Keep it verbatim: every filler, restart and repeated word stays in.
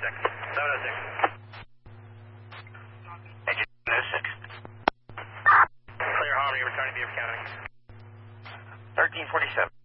six. seven oh six. Engine seven oh six. Clear Harmony, returning to Beaver County. thirteen forty-seven.